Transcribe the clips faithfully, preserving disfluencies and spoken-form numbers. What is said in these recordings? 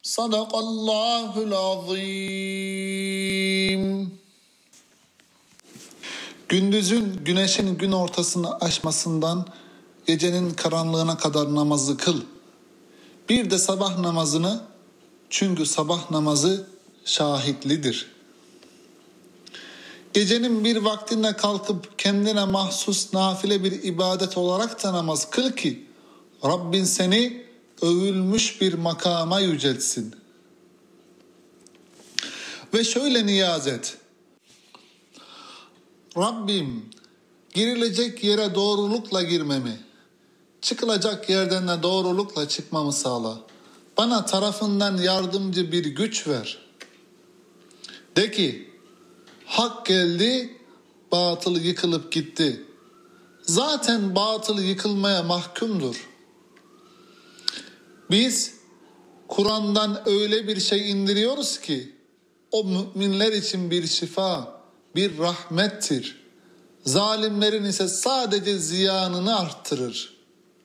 Sadakallahul azim. Gündüzün güneşin gün ortasını aşmasından gecenin karanlığına kadar namazı kıl. Bir de sabah namazını, çünkü sabah namazı şahitlidir. Gecenin bir vaktinde kalkıp kendine mahsus nafile bir ibadet olarak da namaz kıl ki Rabbin seni övülmüş bir makama yüceltsin. Ve şöyle niyaz et: Rabbim, girilecek yere doğrulukla girmemi, çıkılacak yerden de doğrulukla çıkmamı sağla. Bana tarafından yardımcı bir güç ver. De ki, hak geldi, batıl yıkılıp gitti. Zaten batıl yıkılmaya mahkumdur. Biz Kur'an'dan öyle bir şey indiriyoruz ki o müminler için bir şifa, bir rahmettir. Zalimlerin ise sadece ziyanını arttırır.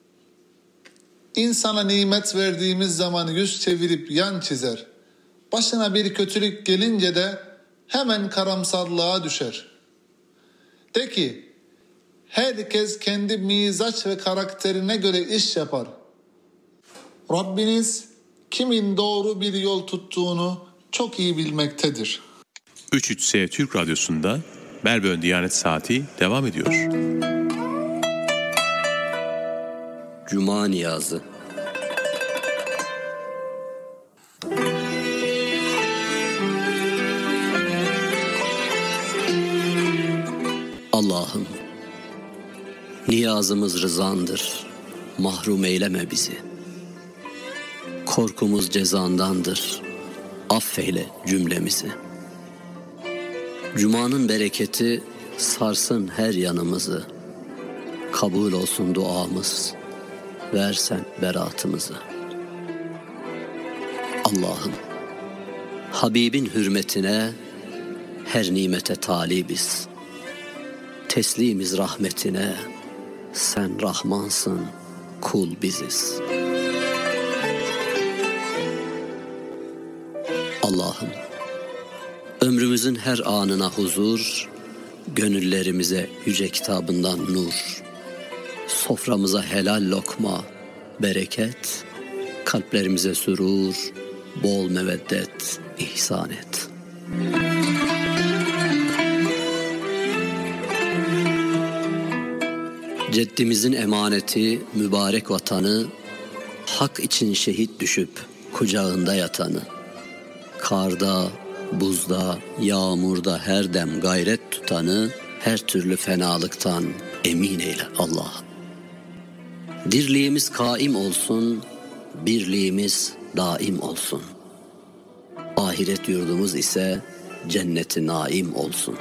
İnsana nimet verdiğimiz zaman yüz çevirip yan çizer. Başına bir kötülük gelince de hemen karamsarlığa düşer. De ki, herkes kendi mizaç ve karakterine göre iş yapar. Rabbiniz kimin doğru bir yol tuttuğunu çok iyi bilmektedir. üç üç S Türk Radyosu'nda Melbourne Diyanet Saati devam ediyor. Cuma niyazı. Allah'ım, niyazımız rızandır, mahrum eyleme bizi. Korkumuz cezandandır, affeyle cümlemizi. Cuma'nın bereketi sarsın her yanımızı. Kabul olsun duamız, versen beratımızı. Allah'ım, Habibin hürmetine her nimete talibiz. Teslimiz rahmetine, sen Rahmansın, kul biziz. Allah'ım, ömrümüzün her anına huzur, gönüllerimize yüce kitabından nur, soframıza helal lokma, bereket, kalplerimize sürur, bol meveddet ihsan et. Ceddimizin emaneti mübarek vatanı, hak için şehit düşüp kucağında yatanı, karda, buzda, yağmurda her dem gayret tutanı, her türlü fenalıktan emin eyle Allah'ım. Dirliğimiz kaim olsun, birliğimiz daim olsun. Ahiret yurdumuz ise cennet-i naim olsun.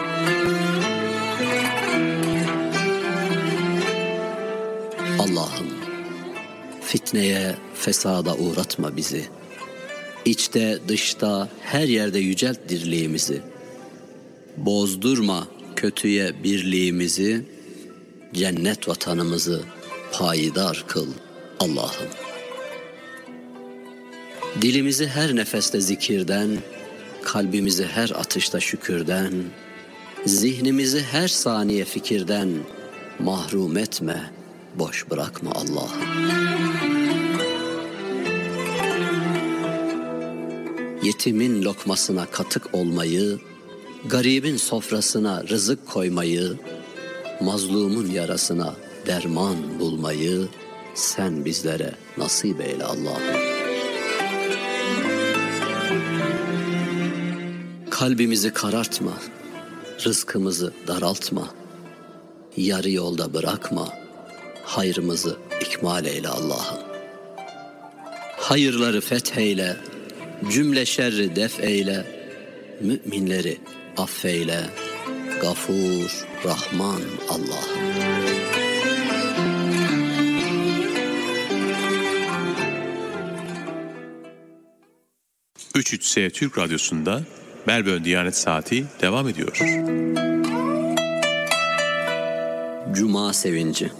Allah'ım, fitneye, fesada uğratma bizi. İçte, dışta, her yerde yücelt dirliğimizi. Bozdurma kötüye birliğimizi, cennet vatanımızı payidar kıl Allah'ım. Dilimizi her nefeste zikirden, kalbimizi her atışta şükürden, zihnimizi her saniye fikirden mahrum etme, boş bırakma Allah'ım. Yetimin lokmasına katık olmayı, garibin sofrasına rızık koymayı, mazlumun yarasına derman bulmayı sen bizlere nasip eyle Allah'ım. Kalbimizi karartma, rızkımızı daraltma, yarı yolda bırakma, hayrımızı ikmal eyle Allah'ım. Hayırları fetheyle, cümle şerri def eyle, müminleri affeyle, Gafur, Rahman Allah'ım. üç üç S Türk Radyosu'nda Melbourne Diyanet Saati devam ediyor. Cuma sevinci.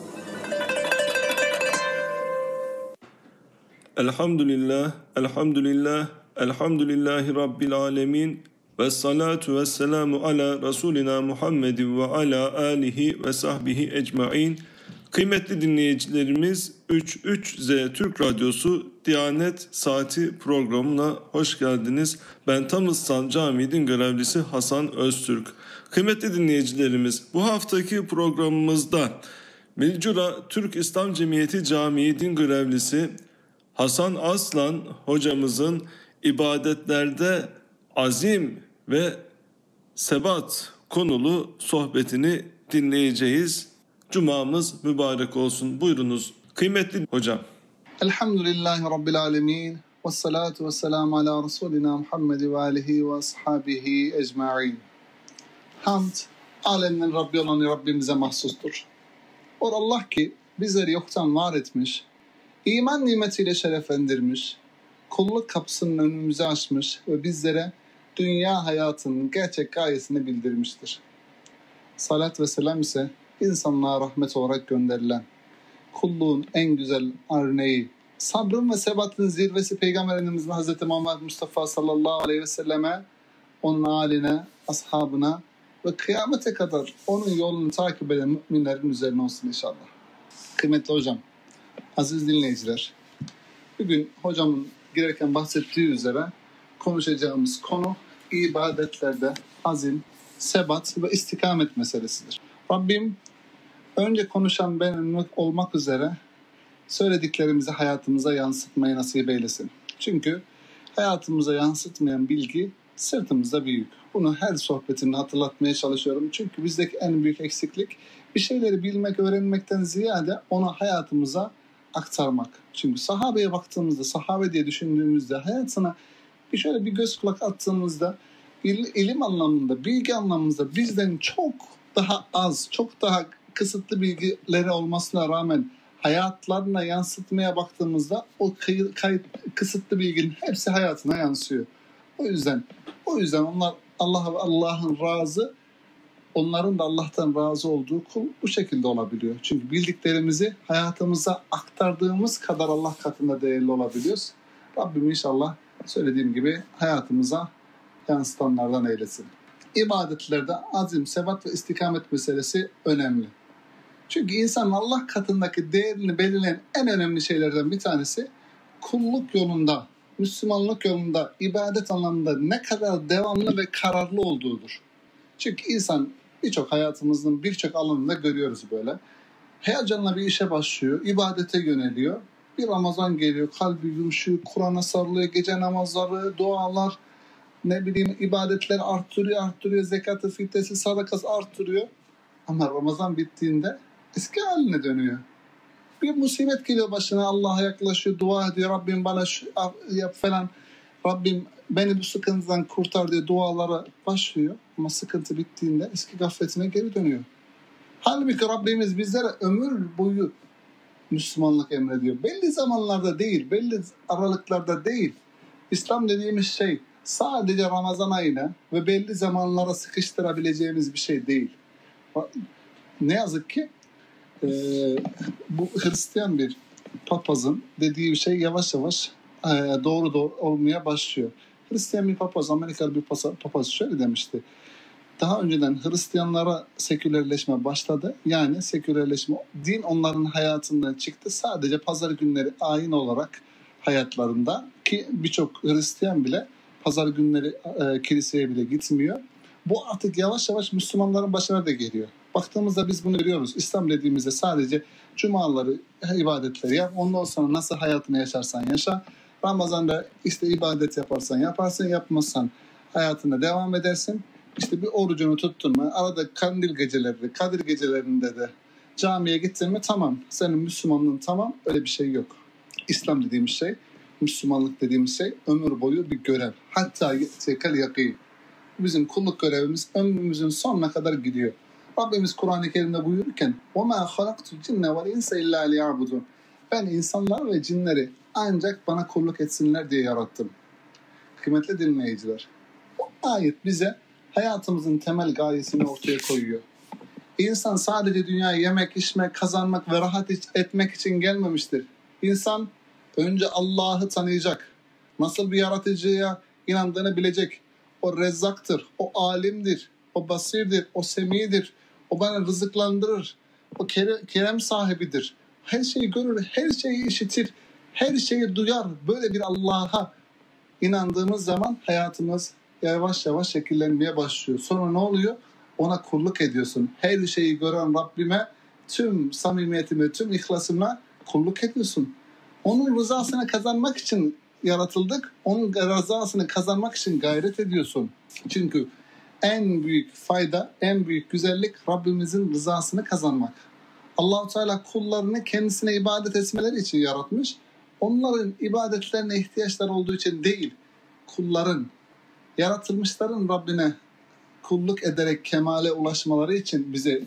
Elhamdülillah, elhamdülillah, Elhamdülillahi Rabbil alemin. Ve salatu ve selamu ala Resulina Muhammedin ve ala alihi ve sahbihi ecmain. Kıymetli dinleyicilerimiz, üç üç Z Türk Radyosu Diyanet Saati programına hoş geldiniz. Ben Tamızsan Camii Din Görevlisi Hasan Öztürk. Kıymetli dinleyicilerimiz, bu haftaki programımızda Milcura Türk İslam Cemiyeti Camii Din Görevlisi Hasan Aslan hocamızın ibadetlerde azim ve sebat konulu sohbetini dinleyeceğiz. Cumamız mübarek olsun. Buyurunuz kıymetli hocam. Elhamdülillahi Rabbil alemin. Ve salatu ve selamu ala Resulina Muhammed ve alihi ve ashabihi ecma'in. Hamd, alemlerin Rabbi olan Rabbimize mahsustur. O Allah ki bizleri yoktan var etmiş, iman nimetiyle şereflendirmiş, kulluk kapısının önümüze açmış ve bizlere dünya hayatının gerçek gayesini bildirmiştir. Salat ve selam ise insanlığa rahmet olarak gönderilen, kulluğun en güzel örneği, sabrın ve sebatın zirvesi Peygamber Efendimiz Hazreti Muhammed Mustafa sallallahu aleyhi ve selleme, onun haline, ashabına ve kıyamete kadar onun yolunu takip eden müminlerin üzerine olsun inşallah. Kıymetli hocam, aziz dinleyiciler, bugün hocamın girerken bahsettiği üzere konuşacağımız konu ibadetlerde azim, sebat ve istikamet meselesidir. Rabbim önce konuşan ben olmak üzere söylediklerimizi hayatımıza yansıtmayı nasip eylesin. Çünkü hayatımıza yansıtmayan bilgi sırtımızda büyük. Bunu her sohbetimde hatırlatmaya çalışıyorum. Çünkü bizdeki en büyük eksiklik bir şeyleri bilmek, öğrenmekten ziyade onu hayatımıza aktarmak. Çünkü sahabeye baktığımızda, sahabe diye düşündüğümüzde, hayatına bir şöyle bir göz kulak attığımızda il, ilim anlamında, bilgi anlamında bizden çok daha az, çok daha kısıtlı bilgileri olmasına rağmen hayatlarına yansıtmaya baktığımızda o kay, kay, kısıtlı bilginin hepsi hayatına yansıyor. O yüzden o yüzden onlar Allah ve Allah'ın razı, onların da Allah'tan razı olduğu kul bu şekilde olabiliyor. Çünkü bildiklerimizi hayatımıza aktardığımız kadar Allah katında değerli olabiliyoruz. Rabbim inşallah söylediğim gibi hayatımıza yansıtanlardan eylesin. İbadetlerde azim, sebat ve istikamet meselesi önemli. Çünkü insanın Allah katındaki değerini belirleyen en önemli şeylerden bir tanesi kulluk yolunda, Müslümanlık yolunda, ibadet anlamında ne kadar devamlı ve kararlı olduğudur. Çünkü insan birçok hayatımızın birçok alanında görüyoruz böyle. Heyecanla bir işe başlıyor, ibadete yöneliyor. Bir Ramazan geliyor, kalbi yumuşuyor, Kur'an'a sarılıyor, gece namazları, dualar, ne bileyim ibadetler arttırıyor, arttırıyor, zekatı, fitresi, sadakası arttırıyor. Ama Ramazan bittiğinde eski haline dönüyor. Bir musibet geliyor başına, Allah'a yaklaşıyor, dua ediyor, Rabbim bana şu yap falan, Rabbim beni bu sıkıntıdan kurtar diye dualara başlıyor. Ama sıkıntı bittiğinde eski gafletine geri dönüyor. Halbuki Rabbimiz bizlere ömür boyu Müslümanlık emrediyor. Belli zamanlarda değil, belli aralıklarda değil. İslam dediğimiz şey sadece Ramazan ayına ve belli zamanlara sıkıştırabileceğimiz bir şey değil. Ne yazık ki e, bu Hristiyan bir papazın dediği bir şey yavaş yavaş e, doğru doğru olmaya başlıyor. Hristiyan bir papaz, Amerikalı bir papaz şöyle demişti. Daha önceden Hristiyanlara sekülerleşme başladı. Yani sekülerleşme, din onların hayatından çıktı. Sadece pazar günleri ayin olarak hayatlarında, ki birçok Hristiyan bile pazar günleri e, kiliseye bile gitmiyor. Bu artık yavaş yavaş Müslümanların başına da geliyor. Baktığımızda biz bunu görüyoruz. İslam dediğimizde sadece cumaları, ibadetleri yap. Ondan sonra nasıl hayatını yaşarsan yaşa. Ramazan'da işte ibadet yaparsan yaparsın, yapmazsan hayatına devam edersin. İşte bir orucunu tuttun mu, arada kandil geceleri, Kadir gecelerinde de camiye gittin mi tamam. Senin Müslümanlığın tamam. Öyle bir şey yok. İslam dediğimiz şey, Müslümanlık dediğimiz şey ömür boyu bir görev. Hatta yetekal yakîn. Bizim kulluk görevimiz ömrümüzün sonuna kadar gidiyor. Rabbimiz Kur'an-ı Kerim'de buyururken وَمَا خَلَقْتُ الْجِنَّ وَالْاِنْسَ اِلَّا لِيَعْبُدُونَ Ben insanlar ve cinleri ancak bana kulluk etsinler diye yarattım. Kıymetli dinleyiciler, bu ayet bize hayatımızın temel gayesini ortaya koyuyor. İnsan sadece dünyaya yemek, içmek, kazanmak ve rahat etmek için gelmemiştir. İnsan önce Allah'ı tanıyacak, nasıl bir yaratıcıya inandığını bilecek. O rezzaktır, o alimdir, o basirdir, o semidir, o bana rızıklandırır, o kere, kerem sahibidir. Her şeyi görür, her şeyi işitir, her şeyi duyar. Böyle bir Allah'a inandığımız zaman hayatımız yavaş yavaş şekillenmeye başlıyor. Sonra ne oluyor? Ona kulluk ediyorsun. Her şeyi gören Rabbime tüm samimiyetime, tüm ihlasımla kulluk ediyorsun. Onun rızasını kazanmak için yaratıldık. Onun rızasını kazanmak için gayret ediyorsun. Çünkü en büyük fayda, en büyük güzellik Rabbimizin rızasını kazanmak. Allah-u Teala kullarını kendisine ibadet etmeleri için yaratmış. Onların ibadetlerine ihtiyaçları olduğu için değil, kulların, yaratılmışların Rabbine kulluk ederek kemale ulaşmaları için bize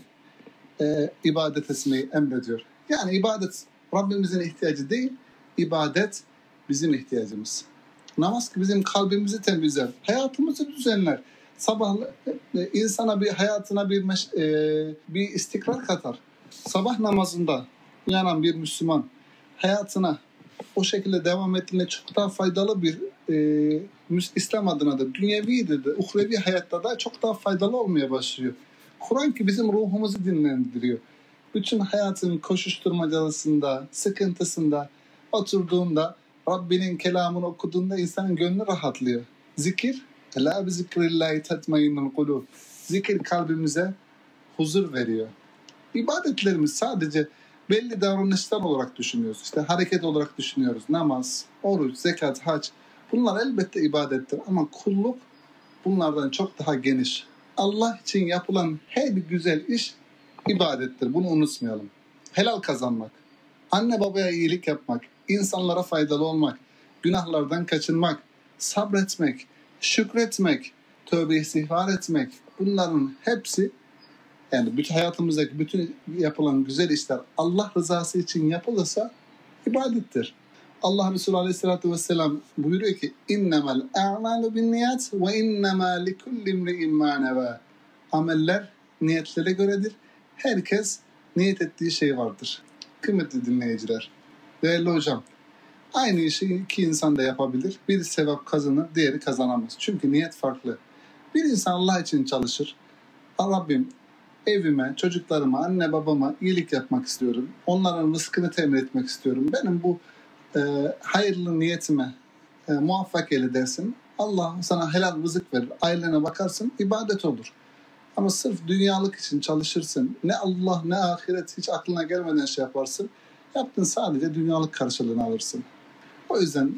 e, ibadet etmeyi emrediyor. Yani ibadet Rabbimizin ihtiyacı değil, ibadet bizim ihtiyacımız. Namaz bizim kalbimizi temizler, hayatımızı düzenler. Sabah e, insana bir hayatına bir meş, e, bir istikrar katar. Sabah namazında uyanan bir Müslüman hayatına o şekilde devam ettiğinde çok daha faydalı bir e, İslam adına da dünyevi de, de uhrevi hayatta da çok daha faydalı olmaya başlıyor. Kur'an ki bizim ruhumuzu dinlendiriyor. Bütün hayatın koşuşturmacasında, sıkıntısında oturduğunda Rabbinin kelamını okuduğunda insanın gönlü rahatlıyor. Zikir, la bi zikrillahi tatmainnul kulub. Zikir kalbimize huzur veriyor. İbadetlerimiz sadece belli davranışlar olarak düşünüyoruz. İşte hareket olarak düşünüyoruz. Namaz, oruç, zekat, hac. Bunlar elbette ibadettir ama kulluk bunlardan çok daha geniş. Allah için yapılan her güzel iş ibadettir. Bunu unutmayalım. Helal kazanmak, anne babaya iyilik yapmak, insanlara faydalı olmak, günahlardan kaçınmak, sabretmek, şükretmek, tövbe istiğfar etmek. Bunların hepsi, yani bütün hayatımızdaki bütün yapılan güzel işler Allah rızası için yapılırsa ibadettir. Allah Resulü Aleyhisselatü Vesselam buyuruyor ki innemel a'malu bin niyat ve innemâ likulli imri'in mâ nevâ. Ameller niyetlere göredir. Herkes niyet ettiği şey vardır. Kıymetli dinleyiciler, değerli hocam, aynı işi iki insan da yapabilir. Biri sevap kazanır, diğeri kazanamaz. Çünkü niyet farklı. Bir insan Allah için çalışır. Rabbim evime, çocuklarıma, anne babama iyilik yapmak istiyorum. Onların rızkını temin etmek istiyorum. Benim bu e, hayırlı niyetime e, muvaffak eyle dersin. Allah sana helal rızık verir. Ailene bakarsın, ibadet olur. Ama sırf dünyalık için çalışırsın. Ne Allah ne ahiret hiç aklına gelmeden şey yaparsın. Yaptın sadece dünyalık karşılığını alırsın. O yüzden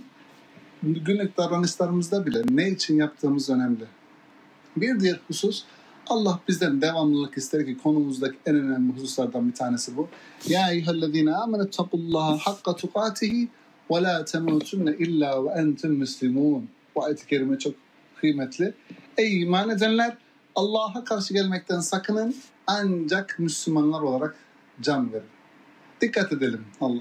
günlük davranışlarımızda bile ne için yaptığımız önemli. Bir diğer husus, Allah bizden devamlılık ister ki konumuzdaki en önemli hususlardan bir tanesi bu. Ya eyyühellezine amenu takullaha hakka tukatihi ve la temutunne illa ve entum müslimun. Bu ayet-i kerime çok kıymetli. Ey iman edenler, Allah'a karşı gelmekten sakının, ancak Müslümanlar olarak can verin. Dikkat edelim Allah.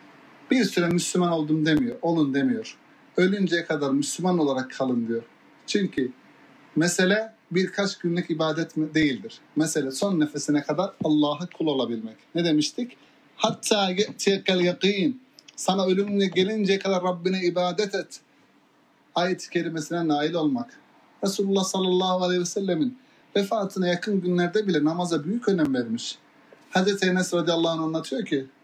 Bir süre Müslüman oldum demiyor, olun demiyor. Ölünceye kadar Müslüman olarak kalın diyor. Çünkü mesele birkaç günlük ibadet mi değildir. Mesele son nefesine kadar Allah'a kul olabilmek. Ne demiştik? Hatta ye'tiyekel yakin. Sana ölümüne gelinceye kadar Rabbine ibadet et. Ayet-i kerimesine nail olmak. Resulullah sallallahu aleyhi ve sellemin vefatına yakın günlerde bile namaza büyük önem vermiş. Hazreti Enes radıyallahu anh anlatıyor ki